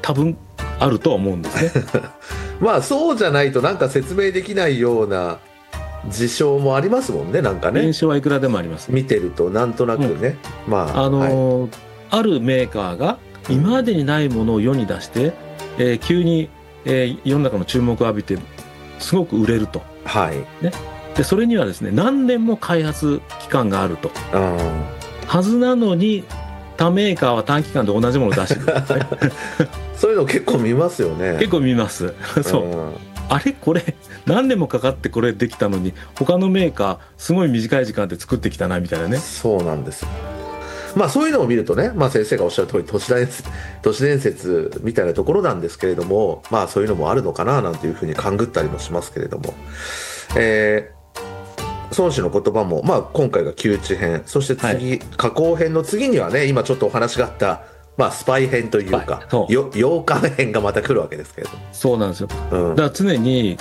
多分あるとは思うんですねまあそうじゃないとなんか説明できないような事象もありますもんね、なんかね。 現象はいくらでもあります。 見てるとなんとなくね、まああるメーカーが今までにないものを世に出して、急に、世の中の注目を浴びてすごく売れると、ね、でそれにはですね何年も開発期間があるとはずなのに他メーカーは短期間で同じものを出してくるそういうの結構見ますよね。 結構見ますそうあれこれ何年もかかってこれできたのに他のメーカーすごい短い時間で作ってきたなみたいなね。 そうなんです。まあそういうのを見るとね、まあ先生がおっしゃる通り都市伝説みたいなところなんですけれども、まあそういうのもあるのかななんていうふうに勘ぐったりもしますけれども、孫子の言葉も、まあ今回が窮地編、そして次、加工編の次にはね、今ちょっとお話があった、まあスパイ編というか、洋館編がまた来るわけですけれども。 そうなんですよ。だから常に、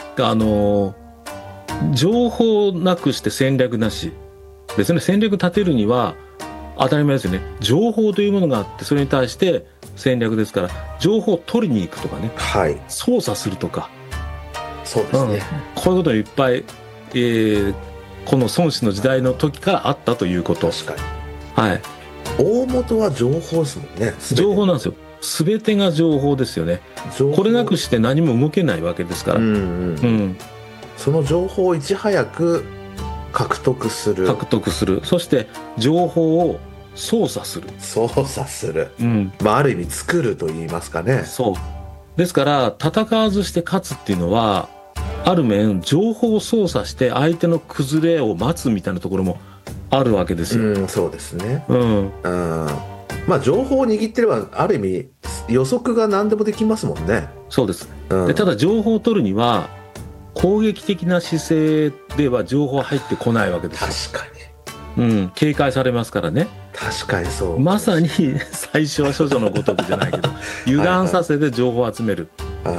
情報なくして戦略なし。別に戦略立てるには、当たり前ですよね。情報というものがあって、それに対して戦略ですから、情報を取りに行くとかね。操作するとか。 そうですね。 こういうことがいっぱい、この孫子の時代の時からあったということ。 確かに。大元は情報ですもんね。 情報なんですよ。すべてが情報ですよね。これなくして何も動けないわけですから。 その情報をいち早く獲得する。 そして情報を操作する。 まあある意味作ると言いますかね。 そう。ですから戦わずして勝つっていうのはある面情報を操作して相手の崩れを待つみたいなところもあるわけですよ。 そうですね。まあ情報を握ってればある意味予測が何でもできますもんね。 そうです。でただ情報を取るには攻撃的な姿勢では情報は入ってこないわけですよ。 確かに。 警戒されますからね。 確かにそう。 まさに最初は処女のごとくじゃないけど油断させて情報を集める。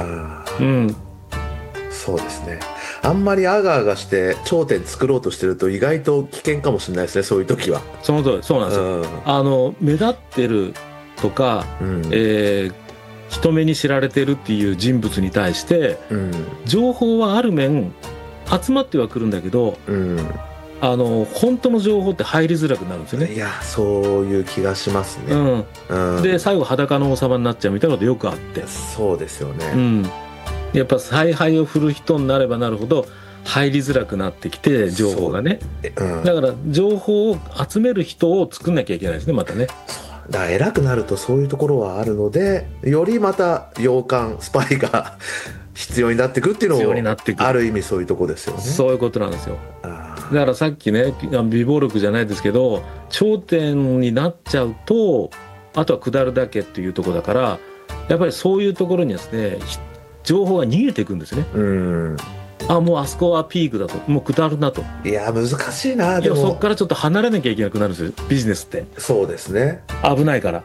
そうですね。あんまりあがあがして頂点作ろうとしてると意外と危険かもしれないですね、そういう時は。 そうなんですよ。目立ってるとか、人目に知られてるっていう人物に対して、情報はある面集まってはくるんだけど、本当の情報って入りづらくなるんですよね。 いや、そういう気がしますね。 で最後裸の王様になっちゃうみたいなことよくあって。 そうですよね。 やっぱ采配を振る人になればなるほど入りづらくなってきて情報がね、だから情報を集める人を作んなきゃいけないですね、またね。 だから偉くなるとそういうところはあるので、よりまた洋館スパイが必要になってくるっていうのもある意味そういうところですよね。 そういうことなんですよ。だからさっきね美貌録じゃないですけど頂点になっちゃうとあとは下るだけっていうところだから、やっぱりそういうところにですね情報が逃げていくんですね。もうあそこはピークだと、もう下るなと。 いや難しいな。 でもそこからちょっと離れなきゃいけなくなるんですよ、ビジネスって。 そうですね。 危ないから。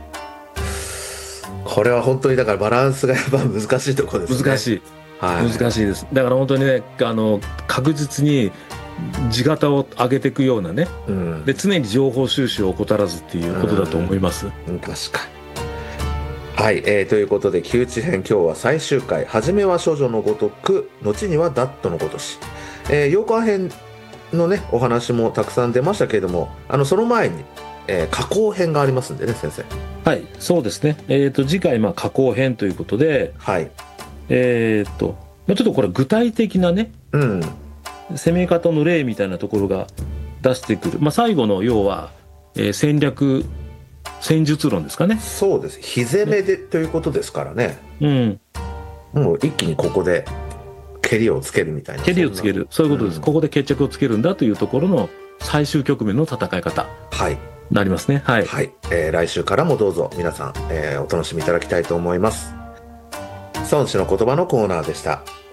これは本当にだからバランスがやっぱ難しいところですね。 難しいです。だから本当にね確実に地形を上げていくようなね、で常に情報収集を怠らずっていうことだと思います。 確かに。はい、ということで窮地編、今日は最終回。初めは処女のごとく、後にはダットのごとし。洋館編のねお話もたくさん出ましたけれども、その前に、加工編がありますんでね、先生。 はい、そうですね。次回加工編ということで、ちょっとこれ具体的なね、攻め方の例みたいなところが出してくる。最後の要は、戦術論ですかね。 そうです。火攻めで、ということですからね。もう一気にここで蹴りをつけるみたいな。 蹴りをつける。そういうことです。ここで決着をつけるんだというところの最終局面の戦い方。なりますね。 来週からもどうぞ皆さん、お楽しみいただきたいと思います。孫子の言葉のコーナーでした。